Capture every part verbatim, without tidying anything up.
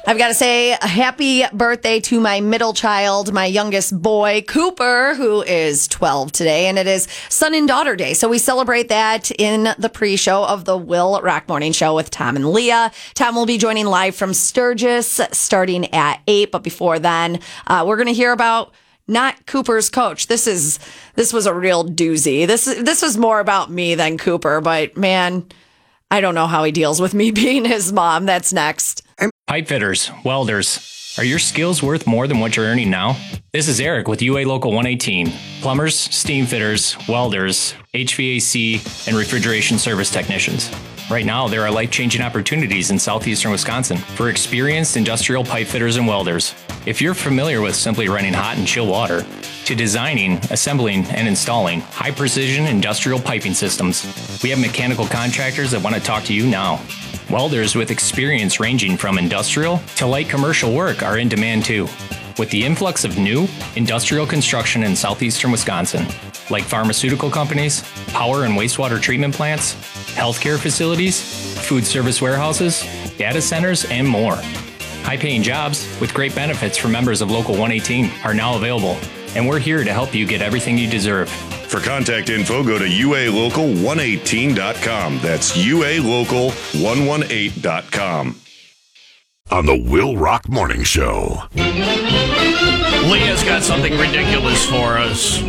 I've got to say a happy birthday to my middle child, my youngest boy, Cooper, who is twelve today, and it is son and daughter day. So we celebrate that in the pre-show of the Will Rock Morning Show with Tom and Leah. Tom will be joining live from Sturgis starting at eight, but before then, uh, we're going to hear about not Cooper's coach. This is this was a real doozy. This this was more about me than Cooper, but man, I don't know how he deals with me being his mom. That's next. Pipe fitters, welders, are your skills worth more than what you're earning now? This is Eric with U A Local one eighteen. Plumbers, steam fitters, welders, H V A C, and refrigeration service technicians. Right now, there are life-changing opportunities in southeastern Wisconsin for experienced industrial pipe fitters and welders. If you're familiar with simply running hot and chill water, to designing, assembling, and installing high-precision industrial piping systems, we have mechanical contractors that want to talk to you now. Welders with experience ranging from industrial to light commercial work are in demand too. With the influx of new industrial construction in southeastern Wisconsin, like pharmaceutical companies, power and wastewater treatment plants, healthcare facilities, food service warehouses, data centers, and more. High-paying jobs with great benefits for members of Local one eighteen are now available, and we're here to help you get everything you deserve. For contact info, go to U A local one eighteen dot com. That's U A local one eighteen dot com. On the Will Rock Morning Show. Leah's got something ridiculous for us.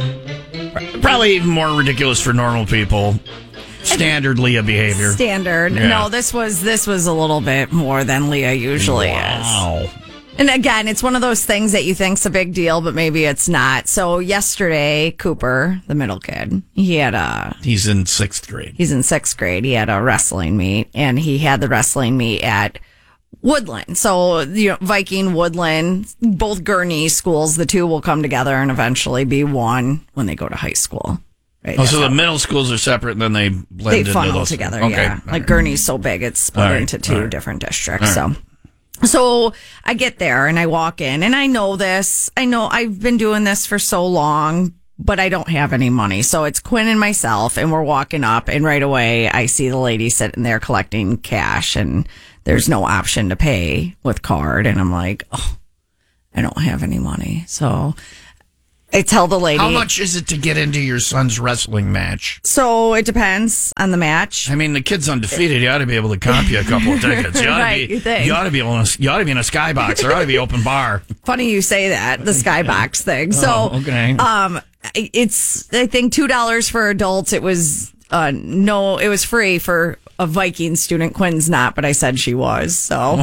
Probably even more ridiculous for normal people. Standard Leah behavior. Standard. Yeah. No, this was this was a little bit more than Leah usually wow. is. And again, it's one of those things that you think's a big deal, but maybe it's not. So yesterday, Cooper, the middle kid, he had a... He's in sixth grade. He's in sixth grade. He had a wrestling meet, and he had the wrestling meet at Woodland. So, you know, Viking, Woodland, both Gurney schools, the two will come together and eventually be one when they go to high school. Right? Oh, That's so the how- middle schools are separate, and then they blend They into funnel those together, Okay. yeah. All Like right. Gurney's so big, it's split All right. into two All right. different districts. All right. So, so I get there and I walk in, and I know this. I know I've been doing this for so long, but I don't have any money. So it's Quinn and myself, and we're walking up, and right away I see the lady sitting there collecting cash, and there's no option to pay with card. And I'm like, oh, I don't have any money. So I tell the lady. How much is it to get into your son's wrestling match? So it depends on the match. I mean, the kid's undefeated. You ought to be able to comp you a couple of tickets. You ought Right, to be. you think. You ought to be able to, You ought to be in a skybox. There ought to be open bar. Funny you say that, the skybox thing. So, Oh, okay. um, it's, I think two dollars for adults. It was, uh, no, it was free for a Viking student. Quinn's not, but I said she was, so.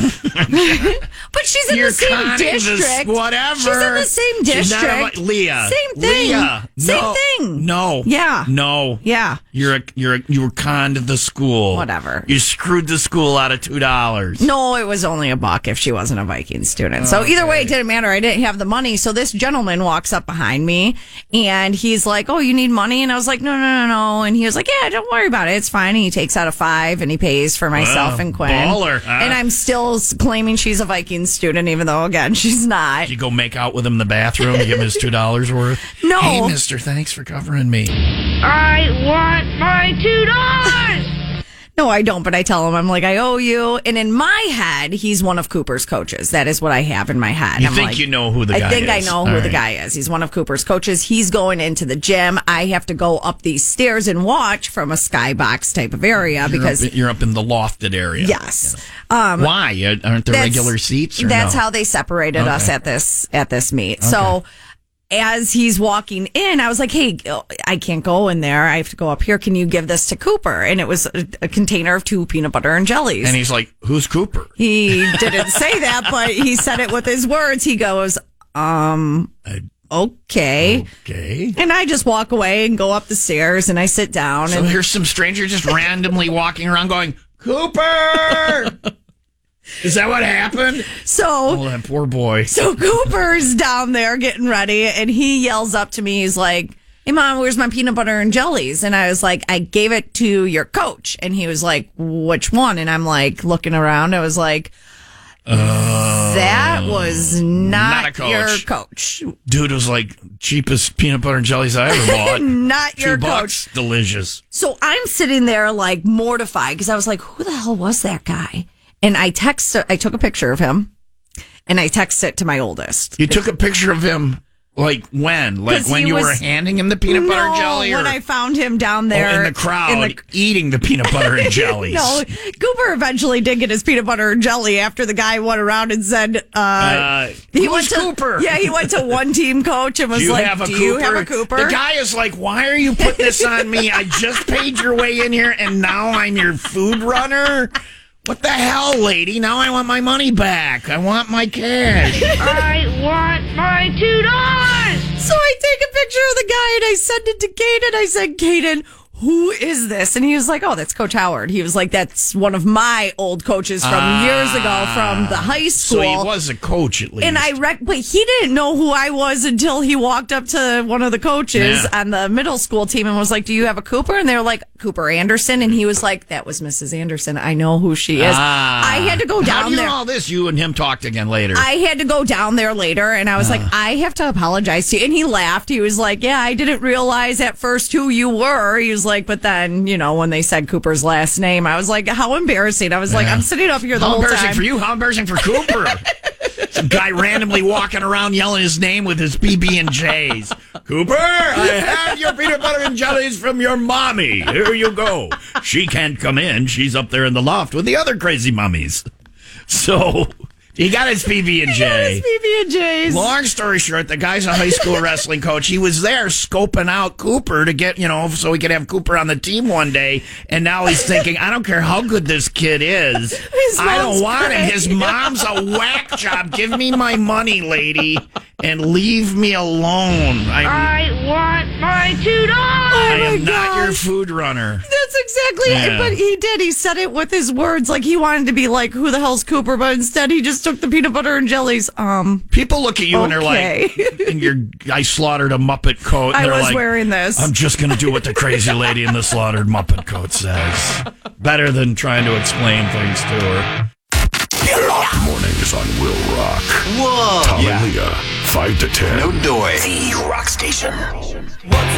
But she's in You're the same conning this- district. whatever. She's in the same She's not district. a Vi- Leah. Same thing. Leah. Same no, thing. No. Yeah. No. Yeah. You're a, you're a, you were conned the school. Whatever. You screwed the school out of two dollars. No, it was only a buck if she wasn't a Viking student. So either way, it didn't matter. I didn't have the money. So this gentleman walks up behind me and he's like, oh, you need money? And I was like, no, no, no, no. And he was like, yeah, don't worry about it. It's fine. And he takes out a five and he pays for myself Wow, and Quinn. baller, huh? And I'm still s- claiming she's a Viking student, even though, again, she's not. Did you go make out with him in the bathroom to give him his two dollars worth? No. Hey, mister, thanks for covering me. I want my two dollars. No, I don't, but I tell him, I'm like, I owe you. And in my head, he's one of Cooper's coaches. That is what I have in my head. You I'm think like, you know who the I guy think I is. know All who the right. guy is. He's one of Cooper's coaches. He's going into the gym. I have to go up these stairs and watch from a skybox type of area You're because, up, you're up in the lofted area. yes. Um, Why? Aren't there that's- regular seats? Or That's no? how they separated us Okay. at this at this meet. So as he's walking in, I was like, hey, I can't go in there. I have to go up here. Can you give this to Cooper? And it was a, a container of two peanut butter and jellies. And he's like, who's Cooper? He didn't say that, but he said it with his words. He goes, um, okay. Okay. And I just walk away and go up the stairs and I sit down. So and here's some stranger just randomly walking around going, Cooper! Is that what happened? so, Oh, that poor boy. so Cooper's down there getting ready and he yells up to me. He's like, hey, Mom, where's my peanut butter and jellies? And I was like, I gave it to your coach. And he was like, which one? And I'm like, looking around. I was like, that was not, not a coach. your coach. Dude was like, cheapest peanut butter and jellies I ever bought. Not Two your bucks. coach. Delicious. So I'm sitting there like mortified because I was like, who the hell was that guy? And I text, I took a picture of him and I texted it to my oldest. You took a picture of him, like when? Like when you was, were handing him the peanut no, butter and jelly? Or when I found him down there. Oh, in the crowd, in the, eating the peanut butter and jellies. No, Cooper eventually did get his peanut butter and jelly after the guy went around and said, uh, uh, he who's went to, Cooper? Yeah, he went to one team coach and was do like, do Cooper? you have a Cooper? The guy is like, why are you putting this on me? I just paid your way in here and now I'm your food runner? What the hell, lady? Now I want my money back. I want my cash. I want my two dollars. So I take a picture of the guy and I send it to Caden. I said, Caden, who is this? And he was like, oh, that's Coach Howard. He was like, that's one of my old coaches from ah, years ago from the high school. So he was a coach at least. And I rec- but he didn't know who I was until he walked up to one of the coaches yeah. on the middle school team and was like, do you have a Cooper? And they were like, Cooper Anderson. And he was like, that was Missus Anderson. I know who she is. Ah. I had to go down How do you there. know all this? You and him talked again later. I had to go down there later, and I was uh. like, I have to apologize to you. And he laughed. He was like, yeah, I didn't realize at first who you were. He was like, but then, you know, when they said Cooper's last name, I was like, how embarrassing. I was like, yeah. I'm sitting up here the how whole time. How embarrassing for you? How embarrassing for Cooper? Some guy randomly walking around yelling his name with his P B and J's. Cooper, I have your peanut butter and jellies from your mommy. Here you go. She can't come in. She's up there in the loft with the other crazy mummies. So he got his P B and J. He got his P B and J's. Long story short, the guy's a high school wrestling coach. He was there scoping out Cooper to get, you know, so he could have Cooper on the team one day. And now he's thinking, I don't care how good this kid is. I don't want great. him. His mom's a whack job. Give me my money, lady, and leave me alone. I, I want my two dollars. I Oh am my not your gosh. food runner. That's exactly Yeah. it. But he did. He said it with his words. Like he wanted to be like, who the hell's Cooper? But instead he just took the peanut butter and jellies. Um, People look at you and they're Okay. like, and you're, I slaughtered a Muppet coat. And I they're was like, wearing this. I'm just going to do what the crazy lady in the slaughtered Muppet coat says. Better than trying to explain things to her. Mornings on Will Rock. Whoa. Tom Yeah. and Leah, five to ten. No doy. The Rock Station. What's